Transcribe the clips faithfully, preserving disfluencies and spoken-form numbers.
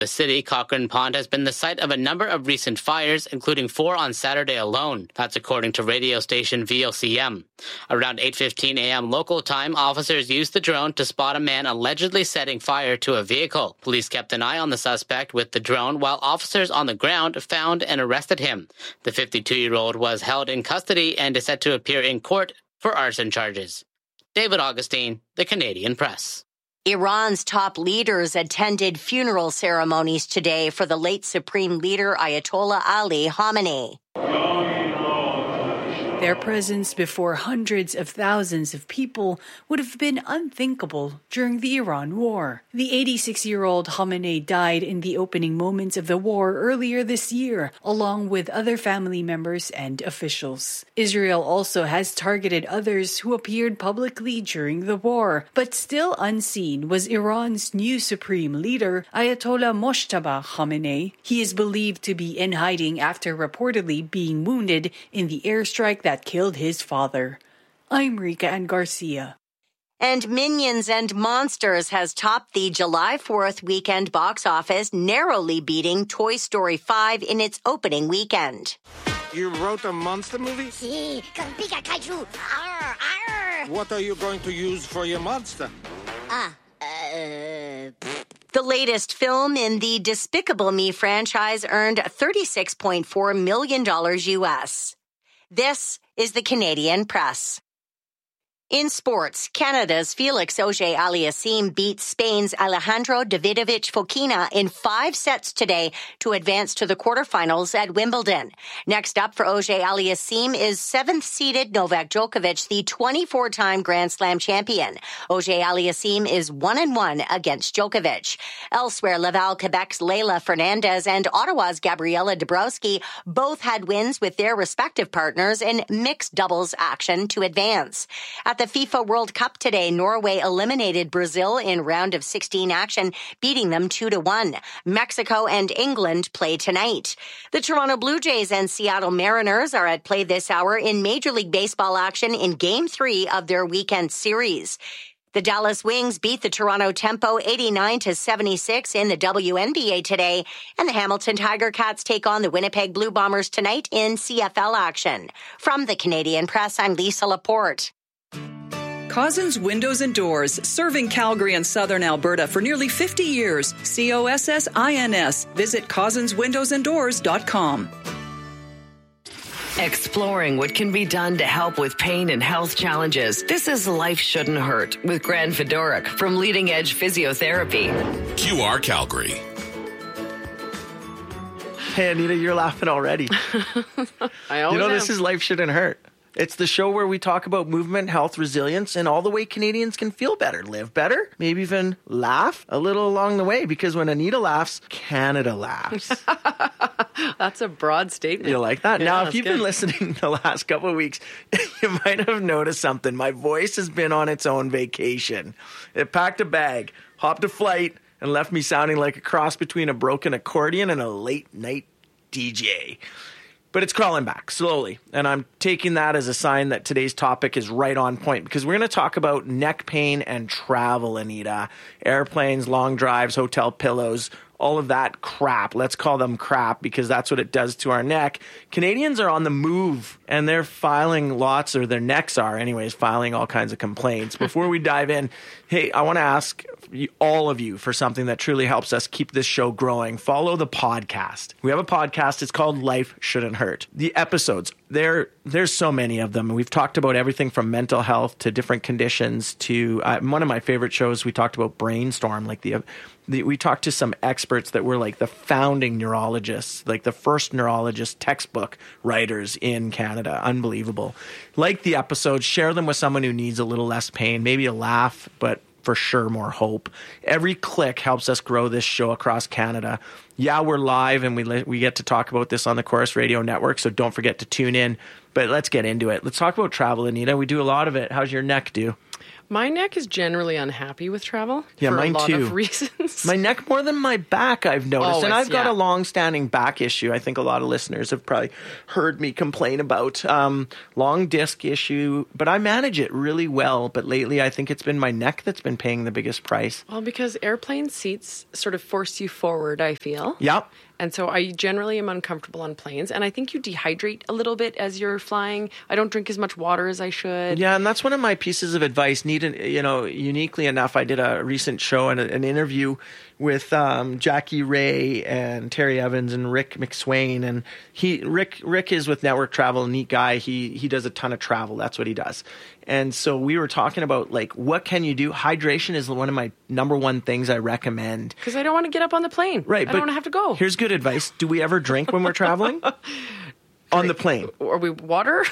The city, Cochrane Pond, has been the site of a number of recent fires, including four on Saturday alone. That's according to radio station V O C M. Around eight fifteen a.m. local time, officers used the drone to spot a man allegedly setting fire to a vehicle. Police kept an eye on the suspect with the drone, while officers on the ground found and arrested him. The fifty-two-year-old was held in custody and is set to appear in court for arson charges. David Augustine, The Canadian Press. Iran's top leaders attended funeral ceremonies today for the late Supreme Leader Ayatollah Ali Khamenei. Their presence before hundreds of thousands of people would have been unthinkable during the Iran war. The eighty-six-year-old Khamenei died in the opening moments of the war earlier this year, along with other family members and officials. Israel also has targeted others who appeared publicly during the war, but still unseen was Iran's new supreme leader, Ayatollah Mojtaba Khamenei. He is believed to be in hiding after reportedly being wounded in the airstrike that that killed his father. I'm Rika Ann Garcia. And Minions and Monsters has topped the July fourth weekend box office, narrowly beating Toy Story five in its opening weekend. You wrote a monster movie? Si, con pica kaiju. Arr, arr. What are you going to use for your monster? Ah, uh... The latest film in the Despicable Me franchise earned thirty-six point four million dollars U S. This is the Canadian Press. In sports, Canada's Felix Auger-Aliassime beat Spain's Alejandro Davidovich Fokina in five sets today to advance to the quarterfinals at Wimbledon. Next up for Auger-Aliassime is seventh-seeded Novak Djokovic, the twenty-four-time Grand Slam champion. Auger-Aliassime is one and one against Djokovic. Elsewhere, Laval, Quebec's Leylah Fernandez and Ottawa's Gabriela Dabrowski both had wins with their respective partners in mixed doubles action to advance. At the FIFA World Cup today, Norway eliminated Brazil in round of sixteen action, beating them two to one. Mexico and England play tonight. The Toronto Blue Jays and Seattle Mariners are at play this hour in Major League Baseball action in Game three of their weekend series. The Dallas Wings beat the Toronto Tempo eighty-nine to seventy-six in the W N B A today, and the Hamilton Tiger Cats take on the Winnipeg Blue Bombers tonight in C F L action. From the Canadian Press, I'm Lisa Laporte. Cozzens Windows and Doors, serving Calgary and southern Alberta for nearly fifty years. C O S S I N S. Visit cozzens windows and doors dot com. Exploring what can be done to help with pain and health challenges. This is Life Shouldn't Hurt with Gran Fedoruk from Leading Edge Physiotherapy. Q R Calgary. Hey, Anita, you're laughing already. I always You know, am. this is Life Shouldn't Hurt. It's the show where we talk about movement, health, resilience, and all the way Canadians can feel better, live better, maybe even laugh a little along the way. Because when Anita laughs, Canada laughs. That's a broad statement. You like that? Yeah, now, if that's you've good. been listening the last couple of weeks, you might have noticed something. My voice has been on its own vacation. It packed a bag, hopped a flight, and left me sounding like a cross between a broken accordion and a late-night D J. But it's crawling back slowly, and I'm taking that as a sign that today's topic is right on point, because we're going to talk about neck pain and travel, Anita. Airplanes, long drives, hotel pillows, all of that crap. Let's call them crap because that's what it does to our neck. Canadians are on the move, and they're filing lots, or their necks are anyways, filing all kinds of complaints. Before we dive in, hey, I want to ask all of you for something that truly helps us keep this show growing. Follow the podcast. We have a podcast. It's called Life Shouldn't Hurt. The episodes, there, there's so many of them. We've talked about everything from mental health to different conditions to uh, one of my favorite shows. We talked about Brainstorm, like the, the we talked to some experts that were like the founding neurologists, like the first neurologist textbook writers in Canada. Unbelievable. Like the episodes, share them with someone who needs a little less pain, maybe a laugh, but for sure more hope. Every click helps us grow this show across Canada. Yeah, we're live and we we get to talk about this on the Chorus Radio Network, so don't forget to tune in. But let's get into it. Let's talk about travel, Anita. We do a lot of it. How's your neck do? My neck is generally unhappy with travel Yeah, for mine a lot too. of reasons. My neck more than my back, I've noticed. Always, and I've got yeah. a long-standing back issue. I think a lot of listeners have probably heard me complain about um, long disc issue, but I manage it really well. But lately, I think it's been my neck that's been paying the biggest price. Well, because airplane seats sort of force you forward, I feel. Yep. And so I generally am uncomfortable on planes. And I think you dehydrate a little bit as you're flying. I don't drink as much water as I should. Yeah, and that's one of my pieces of advice. Need you know, uniquely enough, I did a recent show and an interview with um, Jackie Ray and Terry Evans and Rick McSwain, and he Rick Rick is with Network Travel, a neat guy. He he does a ton of travel. That's what he does. And so we were talking about like what can you do? Hydration is one of my number one things I recommend. Because I don't want to get up on the plane. Right, I but don't want to have to go. Here's good advice: do we ever drink when we're traveling? On the plane. Are we water?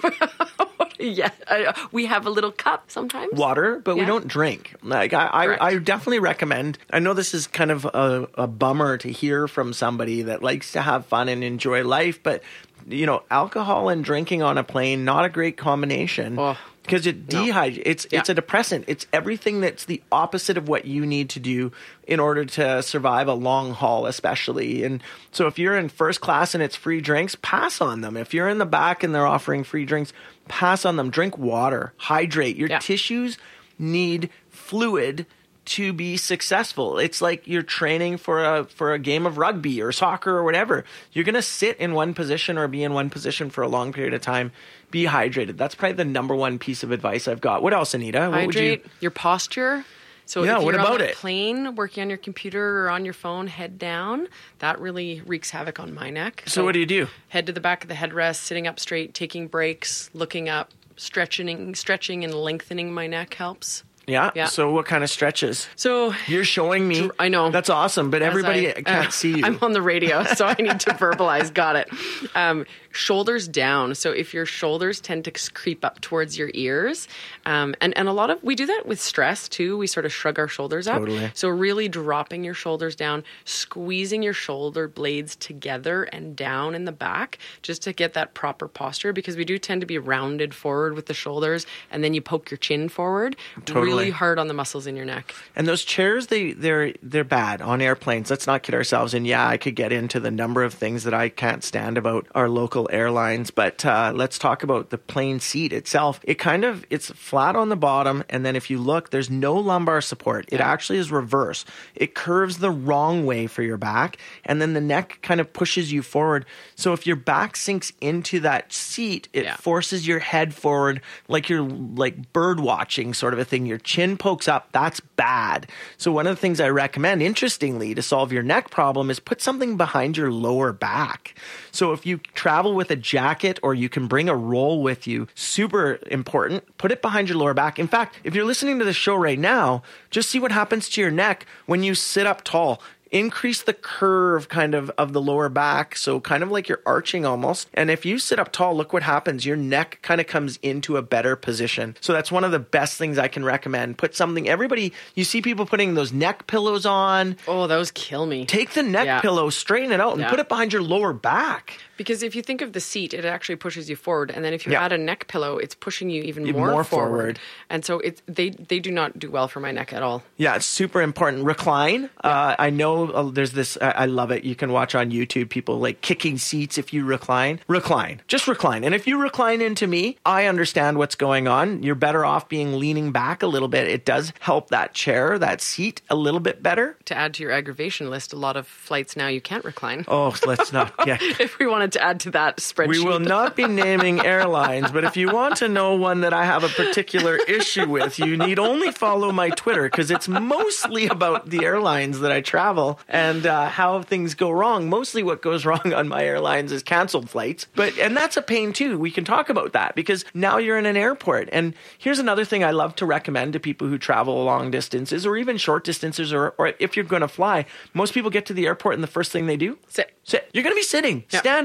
Yeah, I, we have a little cup sometimes. Water, but Yeah. we don't drink. Like I, I, I definitely recommend. I know this is kind of a, a bummer to hear from somebody that likes to have fun and enjoy life, but you know, alcohol and drinking on a plane, not a great combination. Oh. Because it dehydrates. It's Yeah. it's a depressant. It's everything that's the opposite of what you need to do in order to survive a long haul, especially. And so if you're in first class and it's free drinks, pass on them. If you're in the back and they're offering free drinks, pass on them. Drink water. Hydrate. Your Yeah. tissues need fluid to be successful. It's like you're training for a for a game of rugby or soccer or whatever. You're going to sit in one position or be in one position for a long period of time. Be hydrated. That's probably the number one piece of advice I've got. What else, Anita? What would you... Hydrate, your posture. So Yeah, if what you're about on a it? plane, working on your computer or on your phone, head down, that really wreaks havoc on my neck. So what do you do? Head to the back of the headrest, sitting up straight, taking breaks, looking up, stretching, stretching and lengthening my neck helps. Yeah? Yeah. So what kind of stretches? So You're showing me. I know. That's awesome, but As everybody I- can't uh, see you. I'm on the radio, so I need to verbalize. Got it. Um, shoulders down. So if your shoulders tend to creep up towards your ears, um, and, and a lot of, we do that with stress too. We sort of shrug our shoulders up. Totally. So really dropping your shoulders down, squeezing your shoulder blades together and down in the back, just to get that proper posture, because we do tend to be rounded forward with the shoulders, and then you poke your chin forward, Totally. really hard on the muscles in your neck. And those chairs, they they're they're bad on airplanes. Let's not kid ourselves. And yeah, I could get into the number of things that I can't stand about our local airlines, but uh, let's talk about the plane seat itself. It kind of it's flat on the bottom, and then if you look, there's no lumbar support. It actually is reverse. It curves the wrong way for your back, and then the neck kind of pushes you forward. So if your back sinks into that seat, it Yeah. forces your head forward, like you're like bird watching sort of a thing. Your chin pokes up. That's bad. So one of the things I recommend, interestingly, to solve your neck problem is put something behind your lower back. So if you travel with a jacket or you can bring a roll with you, super important, put it behind your lower back. In fact, if you're listening to the show right now, just see what happens to your neck when you sit up tall. Increase the curve kind of of the lower back, so kind of like you're arching almost. And if you sit up tall, look what happens. Your neck kind of comes into a better position. So that's one of the best things I can recommend. Put something, everybody, you see people putting those neck pillows on. Oh, those kill me. Take the neck Yeah. pillow, straighten it out, and Yeah. put it behind your lower back. Because if you think of the seat, it actually pushes you forward, and then if you Yeah. add a neck pillow, it's pushing you even, Even more, more forward. forward. And so it's they they do not do well for my neck at all. Yeah, it's super important. Recline. Uh, I know uh, there's this, I, I love it. You can watch on YouTube people like kicking seats if you recline. Recline. Just recline. And if you recline into me, I understand what's going on. You're better off being leaning back a little bit. It does help that chair, that seat a little bit better. To add to your aggravation list, a lot of flights now you can't recline. Oh, let's not get... If we wanted to add to that spreadsheet. We will not be naming airlines, but if you want to know one that I have a particular issue with, you need only follow my Twitter, because it's mostly about the airlines that I travel and uh, how things go wrong. Mostly what goes wrong on my airlines is canceled flights, but and that's a pain too. We can talk about that because now you're in an airport. And here's another thing I love to recommend to people who travel long distances or even short distances, or, or if you're going to fly. Most people get to the airport and the first thing they do? Sit. Sit. You're going to be sitting. Yeah. Stand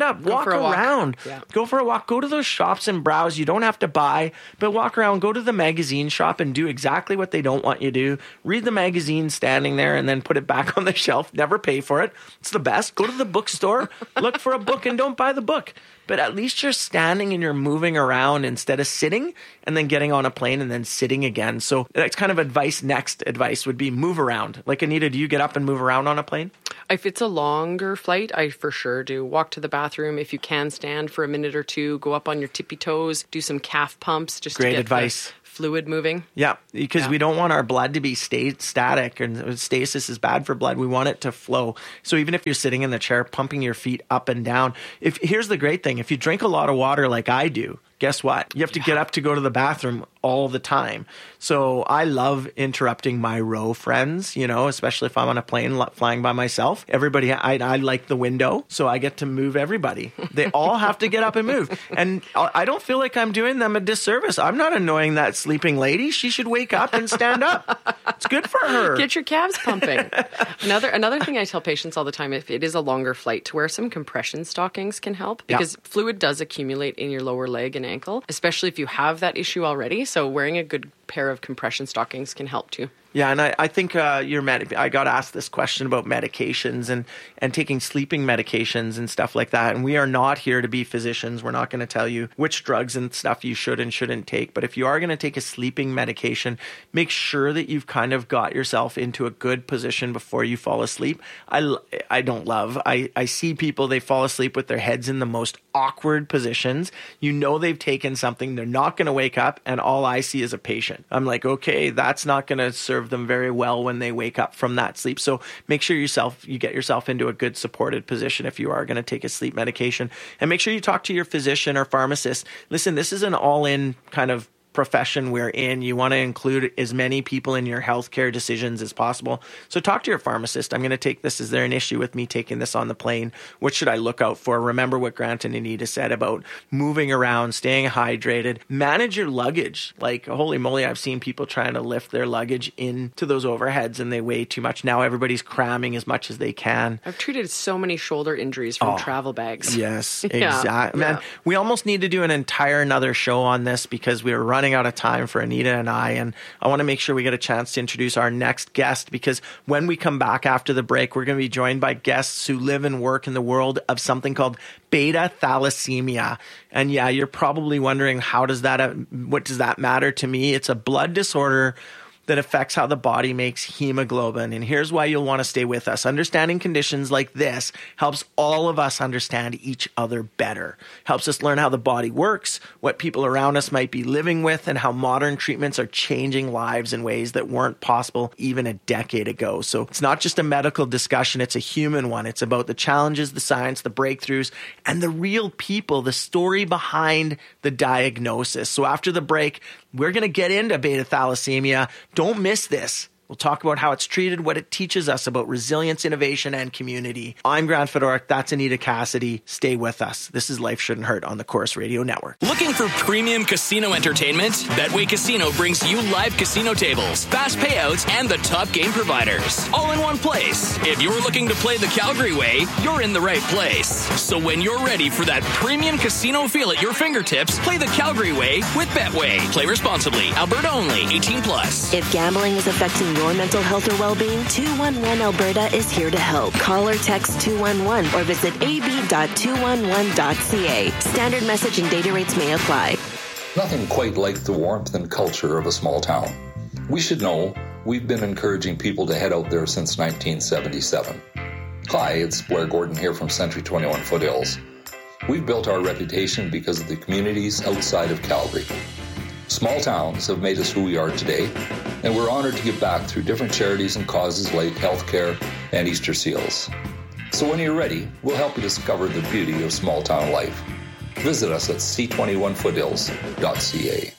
up. Go walk for a walk. around. Yeah. Go for a walk. Go to those shops and browse. You don't have to buy, but walk around. Go to the magazine shop and do exactly what they don't want you to do. Read the magazine standing there and then put it back on the shelf. Never pay for it. It's the best. Go to the bookstore, look for a book, and don't buy the book. But at least you're standing and you're moving around instead of sitting and then getting on a plane and then sitting again. So that's kind of advice. Next advice would be move around. Like, Anita, do you get up and move around on a plane? If it's a longer flight, I for sure do. Walk to the bathroom. If you can stand for a minute or two, go up on your tippy toes, do some calf pumps just Great to get advice. the fluid moving. Yeah, because Yeah. we don't want our blood to be stay static, and stasis is bad for blood. We want it to flow. So even if you're sitting in the chair, pumping your feet up and down. If here's the great thing: if you drink a lot of water like I do, guess what? You have to get up to go to the bathroom all the time. So I love interrupting my row friends, you know, especially if I'm on a plane flying by myself. Everybody, I, I like the window, so I get to move everybody. They all have to get up and move. And I don't feel like I'm doing them a disservice. I'm not annoying that sleeping lady. She should wake up and stand up. It's good for her. Get your calves pumping. another another thing I tell patients all the time, if it is a longer flight, to wear some compression stockings can help, because yeah. fluid does accumulate in your lower leg and ankle, especially if you have that issue already. So wearing a good pair of compression stockings can help too. Yeah, and I, I think uh, your med- I got asked this question about medications and, and taking sleeping medications and stuff like that. And we are not here to be physicians. We're not going to tell you which drugs and stuff you should and shouldn't take. But if you are going to take a sleeping medication, make sure that you've kind of got yourself into a good position before you fall asleep. I, I don't love. I, I see people, they fall asleep with their heads in the most awkward positions. You know they've taken something. They're not going to wake up. And all I see is a patient. I'm like, okay, that's not going to serve them very well when they wake up from that sleep. So make sure yourself you get yourself into a good supported position if you are going to take a sleep medication, and make sure you talk to your physician or pharmacist. Listen, this is an all-in kind of profession we're in. You want to include as many people in your healthcare decisions as possible. So talk to your pharmacist. I'm going to take this. Is there an issue with me taking this on the plane? What should I look out for? Remember what Grant and Anita said about moving around, staying hydrated, manage your luggage. Like, holy moly, I've seen people trying to lift their luggage into those overheads and they weigh too much. Now everybody's cramming as much as they can. I've treated so many shoulder injuries from oh, travel bags. Yes, yeah. exactly. Man, yeah. We almost need to do an entire another show on this because we were running out of time for Anita and I, and I want to make sure we get a chance to introduce our next guest, because when we come back after the break, we're going to be joined by guests who live and work in the world of something called beta thalassemia. And yeah, you're probably wondering, how does that, what does that matter to me? It's a blood disorder that affects how the body makes hemoglobin. And here's why you'll want to stay with us. Understanding conditions like this helps all of us understand each other better. Helps us learn how the body works, what people around us might be living with, and how modern treatments are changing lives in ways that weren't possible even a decade ago. So it's not just a medical discussion, it's a human one. It's about the challenges, the science, the breakthroughs, and the real people, the story behind the diagnosis. So after the break, we're going to get into beta thalassemia. Don't miss this. We'll talk about how it's treated, what it teaches us about resilience, innovation, and community. I'm Grant Fedoruk. That's Anita Cassidy. Stay with us. This is Life Shouldn't Hurt on the Corus Radio Network. Looking for premium casino entertainment? Betway Casino brings you live casino tables, fast payouts, and the top game providers, all in one place. If you're looking to play the Calgary way, you're in the right place. So when you're ready for that premium casino feel at your fingertips, play the Calgary way with Betway. Play responsibly. Alberta only. eighteen plus. If gambling is affecting your mental health or well-being, two one one Alberta is here to help. Call or text two one one or visit a b dot two one one dot c a. Standard message and data rates may apply. Nothing quite like the warmth and culture of a small town. We should know we've been encouraging people to head out there since nineteen seventy-seven. Hi, it's Blair Gordon here from Century twenty-one Foothills. We've built our reputation because of the communities outside of Calgary. Small towns have made us who we are today, and we're honored to give back through different charities and causes like healthcare and Easter seals. So when you're ready, we'll help you discover the beauty of small town life. Visit us at c twenty-one foothills dot c a.